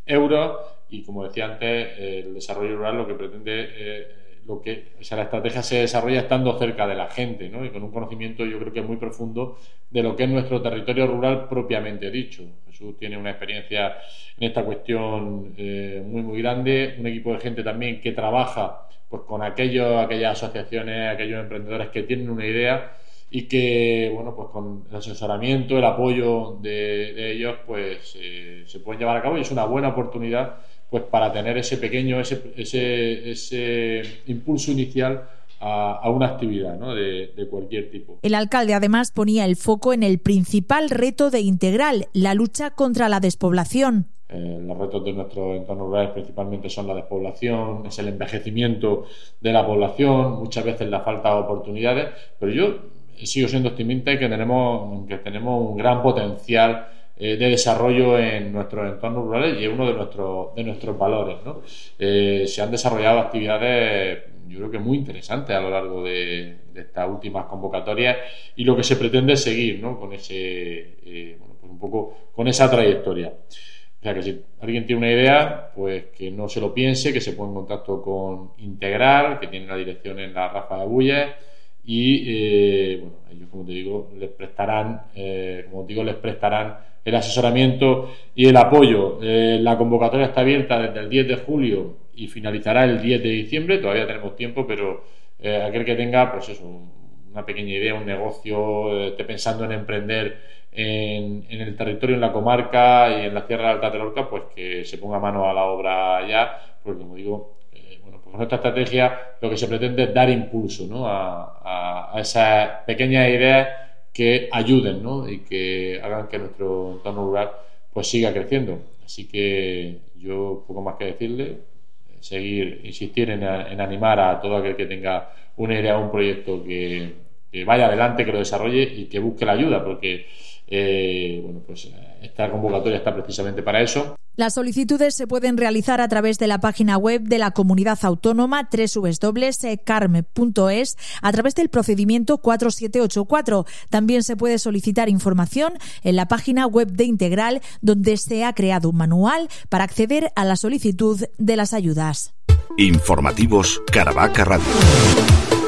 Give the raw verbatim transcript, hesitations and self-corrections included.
euros y, como decía antes, el desarrollo rural lo que pretende eh, lo que, o sea, la estrategia se desarrolla estando cerca de la gente, ¿no? Y con un conocimiento, yo creo que muy profundo de lo que es nuestro territorio rural propiamente dicho. Jesús tiene una experiencia en esta cuestión eh, muy muy grande, un equipo de gente también que trabaja pues con aquellos, aquellas asociaciones, aquellos emprendedores que tienen una idea y que, bueno, pues con el asesoramiento, el apoyo de, de ellos, pues eh, se pueden llevar a cabo, y es una buena oportunidad pues para tener ese pequeño, ese, ese, ese impulso inicial a, a una actividad, ¿no? de, de cualquier tipo. El alcalde además ponía el foco en el principal reto de Integral, la lucha contra la despoblación. Eh, los retos de nuestros entornos rurales principalmente son la despoblación, es el envejecimiento de la población, muchas veces la falta de oportunidades, pero yo sigo siendo optimista y que tenemos, que tenemos un gran potencial de desarrollo en nuestros entornos rurales y es uno de nuestros de nuestros valores, ¿no? Eh, se han desarrollado actividades, yo creo que muy interesantes a lo largo de, de estas últimas convocatorias, y lo que se pretende es seguir, ¿no? Con ese eh, bueno, pues un poco con esa trayectoria. O sea que si alguien tiene una idea, pues que no se lo piense, que se ponga en contacto con Integral, que tiene la dirección en la Rafa de Bulles, y eh, bueno, ellos, como te digo, les prestarán, eh, como te digo, les prestarán el asesoramiento y el apoyo. Eh, la convocatoria está abierta desde el diez de julio y finalizará el diez de diciembre. Todavía tenemos tiempo, pero eh, aquel que tenga, pues eso, una pequeña idea, un negocio, eh, esté pensando en emprender en, en el territorio, en la comarca y en la Sierra de Alta Lorca, pues que se ponga mano a la obra ya, porque, como digo, eh, bueno, pues con esta estrategia lo que se pretende es dar impulso, ¿no? a, a, a esas pequeñas ideas que ayuden, ¿no? Y que hagan que nuestro entorno rural pues siga creciendo. Así que yo poco más que decirle, seguir, insistir en, en animar a todo aquel que tenga una idea o un proyecto que, que vaya adelante, que lo desarrolle y que busque la ayuda, porque eh, bueno, pues esta convocatoria está precisamente para eso. Las solicitudes se pueden realizar a través de la página web de la Comunidad Autónoma doble u doble u doble u punto carme punto es a través del procedimiento cuatro siete ocho cuatro. También se puede solicitar información en la página web de Integral, donde se ha creado un manual para acceder a la solicitud de las ayudas. Informativos Caravaca Radio.